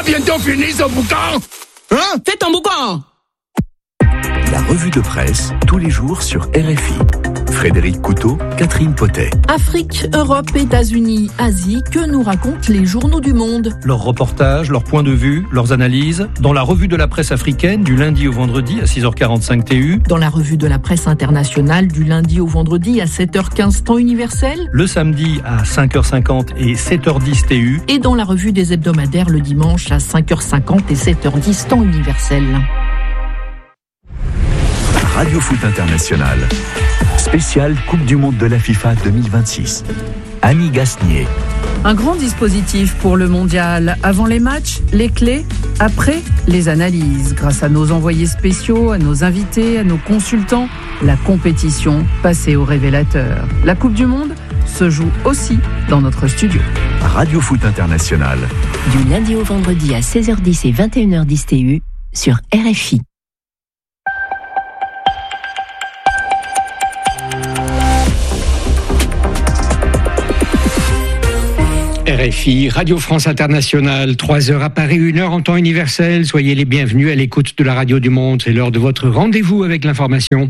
bientôt fini ce boucan? Hein? Fais ton boucan! La revue de presse, tous les jours sur RFI. Frédéric Couteau, Catherine Potet. Afrique, Europe, États-Unis, Asie, que nous racontent les journaux du monde? Leurs reportages, leurs points de vue, leurs analyses, dans la revue de la presse africaine du lundi au vendredi à 6h45 TU. Dans la revue de la presse internationale du lundi au vendredi à 7h15 temps universel. Le samedi à 5h50 et 7h10 TU. Et dans la revue des hebdomadaires le dimanche à 5h50 et 7h10 temps universel. Radio Foot International. Spécial Coupe du Monde de la FIFA 2026. Annie Gasnier. Un grand dispositif pour le mondial. Avant les matchs, les clés. Après, les analyses. Grâce à nos envoyés spéciaux, à nos invités, à nos consultants, la compétition passée au révélateur. La Coupe du Monde se joue aussi dans notre studio. Radio Foot International. Du lundi au vendredi à 16h10 et 21h10 TU sur RFI. RFI, Radio France Internationale, 3h à Paris, 1h en temps universel. Soyez les bienvenus à l'écoute de la Radio du Monde. C'est l'heure de votre rendez-vous avec l'information.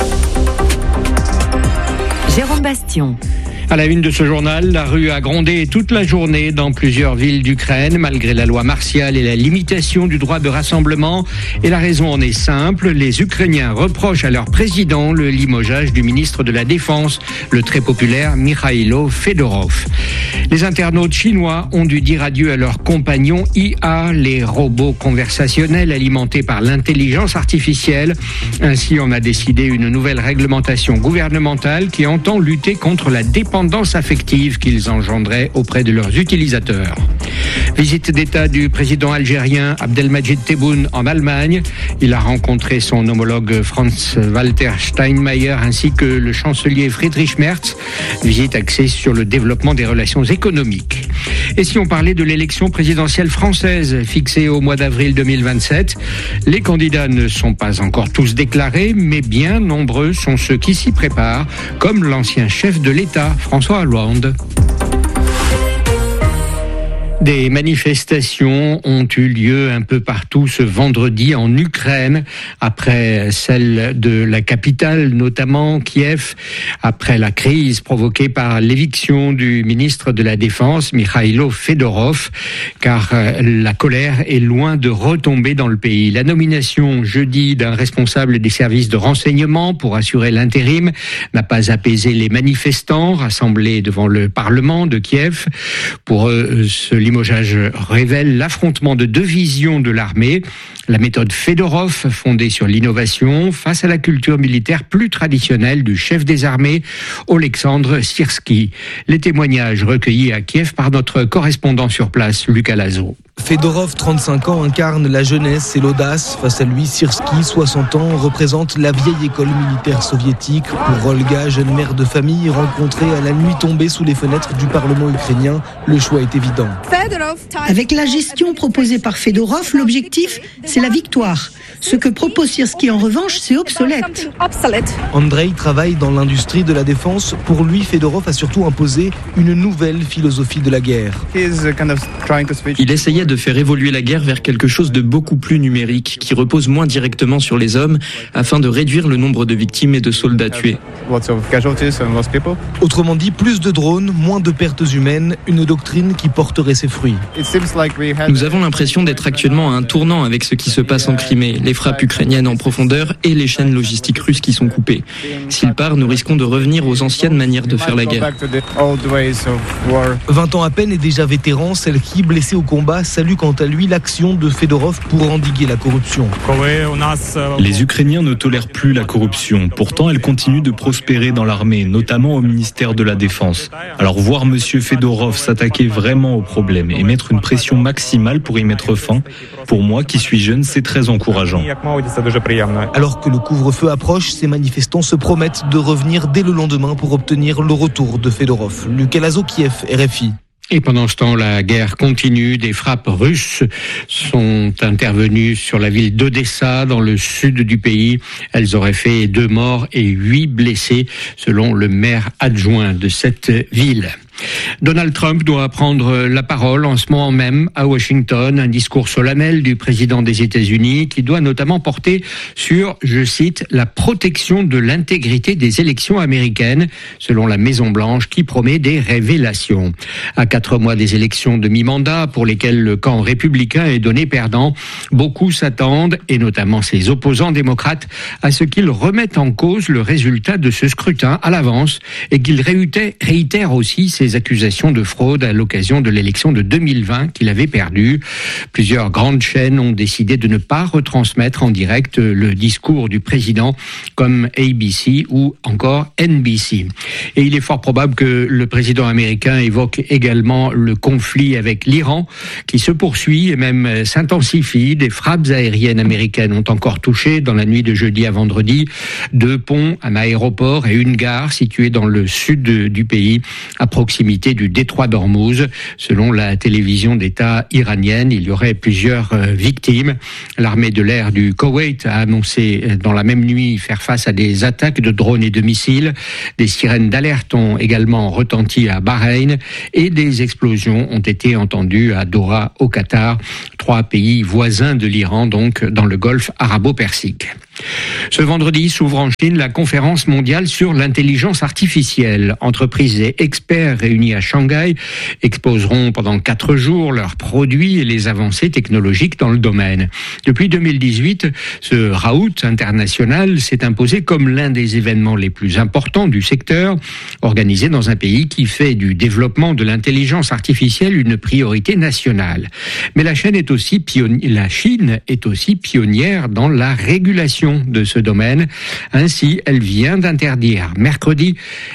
Jérôme Bastion. À la une de ce journal, la rue a grondé toute la journée dans plusieurs villes d'Ukraine, malgré la loi martiale et la limitation du droit de rassemblement. Et la raison en est simple, les Ukrainiens reprochent à leur président le limogeage du ministre de la Défense, le très populaire Mikhailo Fedorov. Les internautes chinois ont dû dire adieu à leurs compagnons IA, les robots conversationnels alimentés par l'intelligence artificielle. Ainsi en a décidé une nouvelle réglementation gouvernementale qui entend lutter contre la dépendance affective qu'ils engendraient auprès de leurs utilisateurs. Visite d'État du président algérien Abdelmadjid Tebboune en Allemagne. Il a rencontré son homologue Franz-Walter Steinmeier ainsi que le chancelier Friedrich Merz. Visite axée sur le développement des relations économiques. Et si on parlait de l'élection présidentielle française fixée au mois d'avril 2027, les candidats ne sont pas encore tous déclarés, mais bien nombreux sont ceux qui s'y préparent, comme l'ancien chef de l'État, François Hollande. Des manifestations ont eu lieu un peu partout ce vendredi en Ukraine, après celle de la capitale, notamment Kiev, après la crise provoquée par l'éviction du ministre de la Défense, Mikhailo Fedorov, car la colère est loin de retomber dans le pays. La nomination jeudi d'un responsable des services de renseignement pour assurer l'intérim n'a pas apaisé les manifestants rassemblés devant le Parlement de Kiev. Pour eux, ce limogeage révèle l'affrontement de deux visions de l'armée. La méthode Fedorov, fondée sur l'innovation, face à la culture militaire plus traditionnelle du chef des armées, Oleksandr Syrski. Les témoignages recueillis à Kiev par notre correspondant sur place, Lucas Lazo. Fedorov, 35 ans, incarne la jeunesse et l'audace. Face à lui, Syrski, 60 ans, représente la vieille école militaire soviétique. Pour Olga, jeune mère de famille, rencontrée à la nuit tombée sous les fenêtres du Parlement ukrainien, le choix est évident. Avec la gestion proposée par Fedorov, l'objectif, c'est la victoire. Ce que propose Syrski, en revanche, c'est obsolète. Andrei travaille dans l'industrie de la défense. Pour lui, Fedorov a surtout imposé une nouvelle philosophie de la guerre. Il essayait de faire évoluer la guerre vers quelque chose de beaucoup plus numérique, qui repose moins directement sur les hommes, afin de réduire le nombre de victimes et de soldats tués. Autrement dit, plus de drones, moins de pertes humaines, une doctrine qui porterait ses fruits. Nous avons l'impression d'être actuellement à un tournant avec ce qui se passe en Crimée, les frappes ukrainiennes en profondeur et les chaînes logistiques russes qui sont coupées. S'il part, nous risquons de revenir aux anciennes manières de faire la guerre. 20 ans à peine et déjà vétéran, Selki, blessé au combat, salue quant à lui l'action de Fedorov pour endiguer la corruption. Les Ukrainiens ne tolèrent plus la corruption. Pourtant, elle continue de prospérer dans l'armée, notamment au ministère de la Défense. Alors voir M. Fedorov s'attaquer vraiment au problème et mettre une pression maximale pour y mettre fin, pour moi qui suis jeune, c'est très encourageant. Alors que le couvre-feu approche, ces manifestants se promettent de revenir dès le lendemain pour obtenir le retour de Fedorov. Lucas Lazo, Kiev, RFI. Et pendant ce temps, la guerre continue. Des frappes russes sont intervenues sur la ville d'Odessa, dans le sud du pays. Elles auraient fait 2 morts et 8 blessés, selon le maire adjoint de cette ville. Donald Trump doit prendre la parole en ce moment même à Washington, un discours solennel du président des États-Unis qui doit notamment porter sur, je cite, la protection de l'intégrité des élections américaines, selon la Maison-Blanche qui promet des révélations. À 4 mois des élections de mi-mandat pour lesquelles le camp républicain est donné perdant, beaucoup s'attendent, et notamment ses opposants démocrates, à ce qu'il remette en cause le résultat de ce scrutin à l'avance et qu'il réitère aussi ses accusations de fraude à l'occasion de l'élection de 2020 qu'il avait perdue. Plusieurs grandes chaînes ont décidé de ne pas retransmettre en direct le discours du président comme ABC ou encore NBC. Et il est fort probable que le président américain évoque également le conflit avec l'Iran qui se poursuit et même s'intensifie. Des frappes aériennes américaines ont encore touché dans la nuit de jeudi à vendredi 2 ponts, un aéroport et une gare située dans le sud du pays à proximité du détroit d'Ormuz. Selon la télévision d'État iranienne, il y aurait plusieurs victimes. L'armée de l'air du Koweït a annoncé dans la même nuit faire face à des attaques de drones et de missiles. Des sirènes d'alerte ont également retenti à Bahreïn et des explosions ont été entendues à Doha au Qatar, 3 pays voisins de l'Iran, donc dans le golfe arabo-persique. Ce vendredi s'ouvre en Chine la conférence mondiale sur l'intelligence artificielle. Entreprises et experts réunis à Shanghai exposeront pendant 4 jours leurs produits et les avancées technologiques dans le domaine. Depuis 2018, ce raout international s'est imposé comme l'un des événements les plus importants du secteur, organisé dans un pays qui fait du développement de l'intelligence artificielle une priorité nationale. Mais la Chine est aussi pionnière dans la régulation de ce domaine. Ainsi, elle vient d'interdire mercredi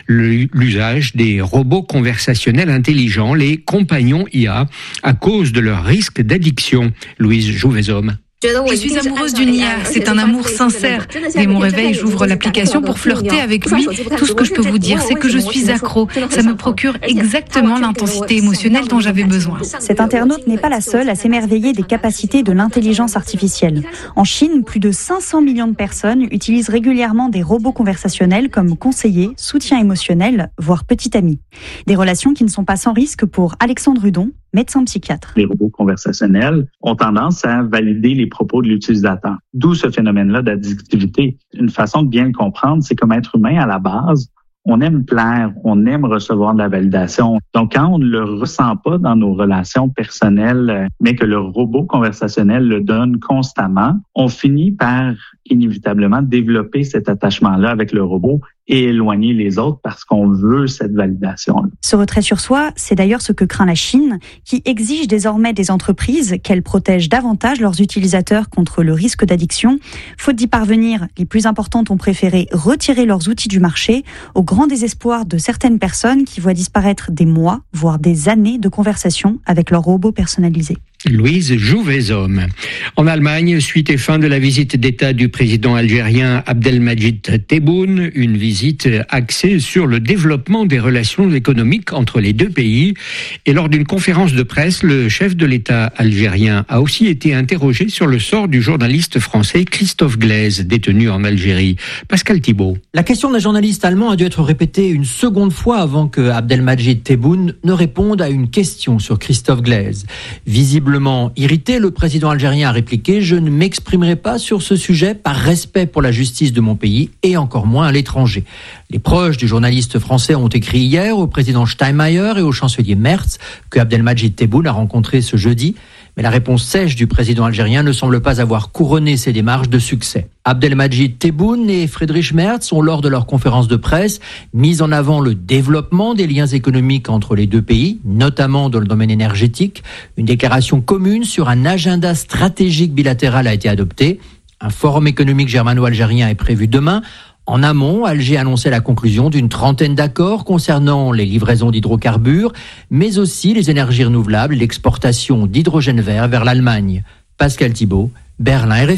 l'usage des robots conversationnels intelligents, les compagnons IA, à cause de leur risque d'addiction. Louise Jouvezhomme. Je suis amoureuse d'une IA, c'est un amour sincère. Dès mon réveil, j'ouvre l'application pour flirter avec lui. Tout ce que je peux vous dire, c'est que je suis accro. Ça me procure exactement l'intensité émotionnelle dont j'avais besoin. Cette internaute n'est pas la seule à s'émerveiller des capacités de l'intelligence artificielle. En Chine, plus de 500 millions de personnes utilisent régulièrement des robots conversationnels comme conseillers, soutien émotionnel, voire petit ami. Des relations qui ne sont pas sans risque pour Alexandre Hudon, médecin psychiatre. Les robots conversationnels ont tendance à valider les propos de l'utilisateur. D'où ce phénomène-là d'addictivité. Une façon de bien le comprendre, c'est comme être humain à la base. On aime plaire, on aime recevoir de la validation. Donc, quand on ne le ressent pas dans nos relations personnelles, mais que le robot conversationnel le donne constamment, on finit par inévitablement développer cet attachement-là avec le robot et éloigner les autres parce qu'on veut cette validation. Ce retrait sur soi, c'est d'ailleurs ce que craint la Chine, qui exige désormais des entreprises qu'elles protègent davantage leurs utilisateurs contre le risque d'addiction. Faute d'y parvenir, les plus importantes ont préféré retirer leurs outils du marché, au grand désespoir de certaines personnes qui voient disparaître des mois, voire des années de conversation avec leurs robots personnalisés. Louise Jouvezhomme. En Allemagne, suite et fin de la visite d'État du président algérien Abdelmadjid Tebboune, une visite axée sur le développement des relations économiques entre les deux pays. Et lors d'une conférence de presse, le chef de l'État algérien a aussi été interrogé sur le sort du journaliste français Christophe Glaise, détenu en Algérie. Pascal Thibault. La question d'un journaliste allemand a dû être répétée une seconde fois avant que Abdelmadjid Tebboune ne réponde à une question sur Christophe Glaise. Visiblement irrité, le président algérien a répliqué « Je ne m'exprimerai pas sur ce sujet par respect pour la justice de mon pays et encore moins à l'étranger ». Les proches du journaliste français ont écrit hier au président Steinmeier et au chancelier Merz que Abdelmadjid Tebboune a rencontré ce jeudi. Mais la réponse sèche du président algérien ne semble pas avoir couronné ses démarches de succès. Abdelmadjid Tebboune et Friedrich Merz ont, lors de leur conférence de presse, mis en avant le développement des liens économiques entre les deux pays, notamment dans le domaine énergétique. Une déclaration commune sur un agenda stratégique bilatéral a été adoptée. Un forum économique germano-algérien est prévu demain. En amont, Alger annonçait la conclusion d'une 30aine d'accords concernant les livraisons d'hydrocarbures, mais aussi les énergies renouvelables, l'exportation d'hydrogène vert vers l'Allemagne. Pascal Thibault, Berlin, RFI.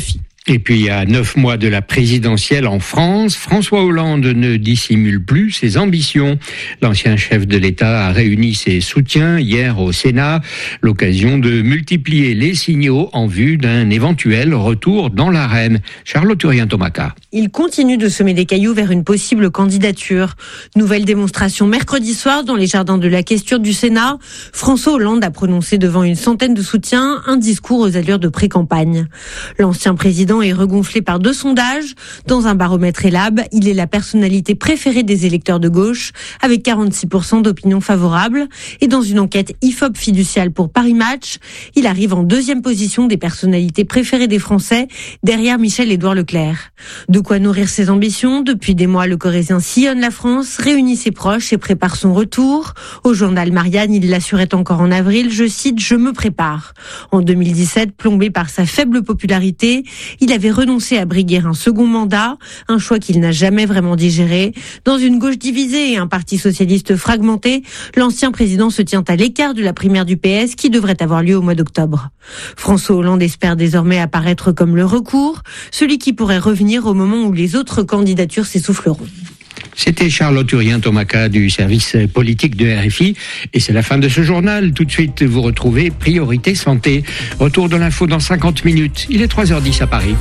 Et puis, à 9 mois de la présidentielle en France, François Hollande ne dissimule plus ses ambitions. L'ancien chef de l'État a réuni ses soutiens hier au Sénat, l'occasion de multiplier les signaux en vue d'un éventuel retour dans l'arène. Charlotte Urien-Tomaca. Il continue de semer des cailloux vers une possible candidature. Nouvelle démonstration mercredi soir dans les jardins de la Questure du Sénat. François Hollande a prononcé devant une centaine de soutiens un discours aux allures de pré-campagne. L'ancien président est regonflé par 2 sondages. Dans un baromètre Elab, il est la personnalité préférée des électeurs de gauche, avec 46% d'opinion favorable. Et dans une enquête IFOP fiduciale pour Paris Match, il arrive en 2e position des personnalités préférées des Français, derrière Michel-Édouard Leclerc. De quoi nourrir ses ambitions. Depuis des mois, le Corrézien sillonne la France, réunit ses proches et prépare son retour. Au journal Marianne, il l'assurait encore en avril, je cite, « Je me prépare ». En 2017, plombé par sa faible popularité, il avait renoncé à briguer un second mandat, un choix qu'il n'a jamais vraiment digéré. Dans une gauche divisée et un parti socialiste fragmenté, l'ancien président se tient à l'écart de la primaire du PS qui devrait avoir lieu au mois d'octobre. François Hollande espère désormais apparaître comme le recours, celui qui pourrait revenir au moment où les autres candidatures s'essouffleront. C'était Charlotte Urien-Tomaca du service politique de RFI. Et c'est la fin de ce journal. Tout de suite, vous retrouvez Priorité Santé. Retour de l'info dans 50 minutes. Il est 3h10 à Paris.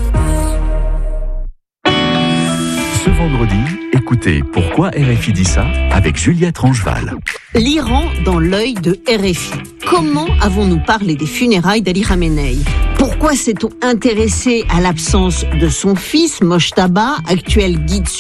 Ce vendredi, écoutez Pourquoi RFI dit ça avec Juliette Rangeval. L'Iran dans l'œil de RFI. Comment avons-nous parlé des funérailles d'Ali Khamenei ? Pourquoi s'est-on intéressé à l'absence de son fils, Mojtaba, actuel guide